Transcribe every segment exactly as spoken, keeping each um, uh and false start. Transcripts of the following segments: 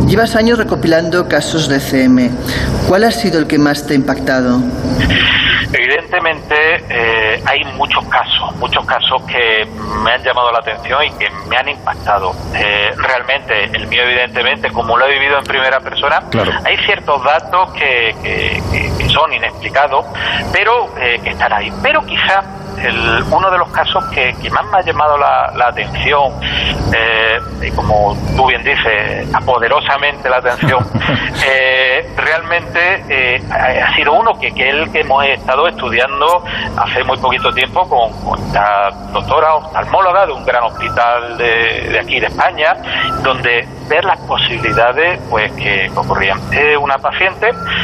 Llevas años recopilando casos de C M. ¿Cuál ha sido el que más te ha impactado? Evidentemente eh, hay muchos casos, muchos casos que me han llamado la atención y que me han impactado. Eh, realmente, el mío evidentemente, como lo he vivido en primera persona, claro. Hay ciertos datos que, que, que, que son inexplicados, pero eh, que están ahí. Pero quizá el, uno de los casos que, que más me ha llamado la, la atención, eh, y como tú bien dices, poderosamente la atención, eh, realmente eh, ha sido uno que, que el que hemos estado estudiando hace muy poquito tiempo con, con esta doctora oftalmóloga de un gran hospital de, de aquí de España, donde ver las posibilidades pues que ocurrían. Es una paciente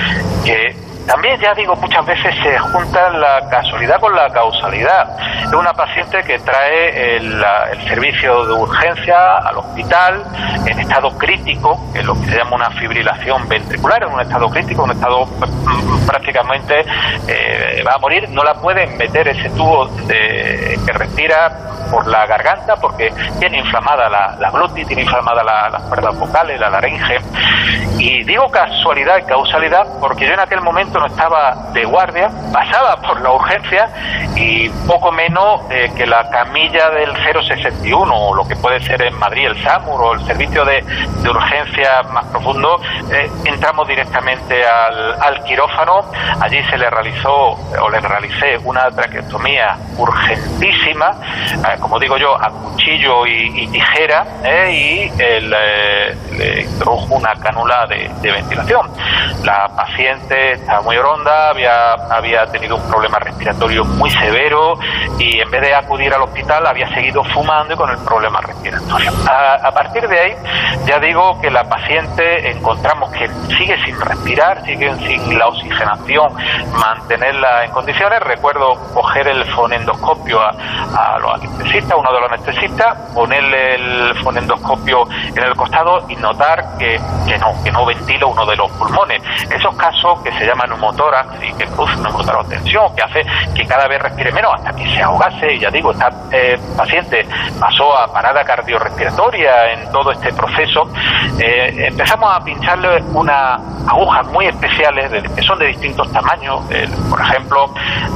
que también, ya digo, muchas veces se junta la casualidad con la causalidad. Es una paciente que trae el, el servicio de urgencia al hospital en estado crítico, que es lo que se llama una fibrilación ventricular, en un estado crítico, un estado mm, prácticamente eh, va a morir. No la pueden meter ese tubo de, que respira por la garganta porque tiene inflamada la, la glotis, tiene inflamada la, las cuerdas vocales, la laringe. Y digo casualidad y causalidad porque yo en aquel momento no estaba de guardia, pasaba por la urgencia y poco menos eh, que la camilla del cero sesenta y uno, o lo que puede ser en Madrid el SAMUR o el servicio de, de urgencia más profundo, eh, entramos directamente al, al quirófano. Allí se le realizó o le realicé una traqueostomía urgentísima, eh, como digo yo, a cuchillo y, y tijera, eh, y el, eh, le introdujo una cánula de, de ventilación. La paciente estaba muy oronda, había, había tenido un problema respiratorio muy severo y en vez de acudir al hospital había seguido fumando y con el problema respiratorio. A, a partir de ahí, ya digo que la paciente encontramos que sigue sin respirar, sigue sin la oxigenación, mantenerla en condiciones. Recuerdo coger el fonendoscopio a, a los anestesistas, uno de los anestesistas, ponerle el fonendoscopio en el costado y notar que, que no, que no ventila uno de los pulmones. Esos casos que se llaman neumotórax y que producen neumotoracensión, que hace que cada vez respire menos hasta que se ahogase. Y ya digo, esta eh, paciente pasó a parada cardiorrespiratoria en todo este proceso. Eh, empezamos a pincharle unas agujas muy especiales de, que son de distintos tamaños. Eh, por ejemplo,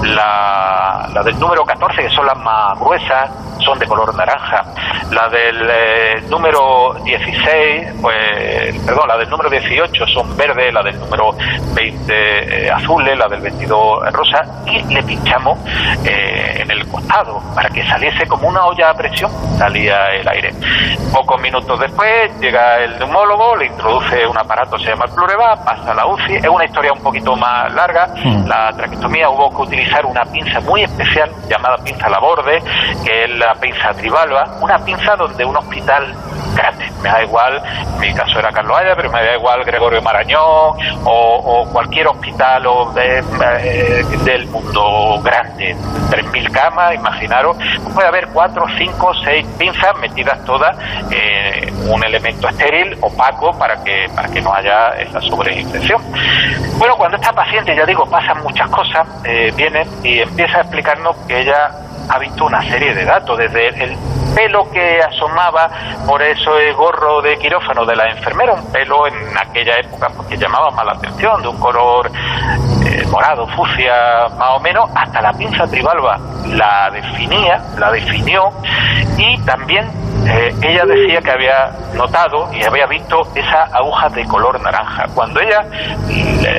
la, la del número catorce, que son las más gruesas, son de color naranja. La del eh, número dieciséis, pues, perdón, la del número dieciocho son verdes, la del número veinte eh, azules, la del veintidós rosa, y le pinchamos eh, en el costado para que saliese como una olla a presión, salía el aire. Pocos minutos después llega el neumólogo, le introduce un aparato, se llama el Plureva, pasa a la U C I. Es una historia un poquito más larga. Mm. La traqueostomía hubo que utilizar una pinza muy especial llamada pinza Laborde, que es la pinza trivalva, una pinza donde un hospital grande, me da igual, en mi caso era Carlos Haya, pero me da igual Gregorio Marañón o, o cualquier hospital o de, eh, del mundo grande, tres mil camas, imaginaros, puede haber cuatro, cinco, seis pinzas metidas todas en eh, un elemento estéril, opaco, para que, para que no haya esa sobreinfección. Bueno, cuando esta paciente, ya digo, pasan muchas cosas, eh, viene y empieza a explicarnos que ella ha visto una serie de datos, desde el pelo que asomaba por eso el gorro de quirófano de la enfermera, un pelo en aquella época porque llamaba más la atención, de un color eh, morado, fucsia más o menos, hasta la pinza trivalva la definía, la definió, y también eh, ella decía que había notado y había visto esa aguja de color naranja. Cuando ella